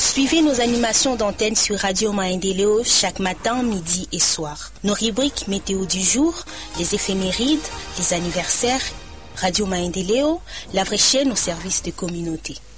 Suivez nos animations d'antenne sur Radio Maendeleo chaque matin, midi et soir. Nos rubriques météo du jour, les éphémérides, les anniversaires, Radio Maendeleo, la vraie chaîne au service de communauté.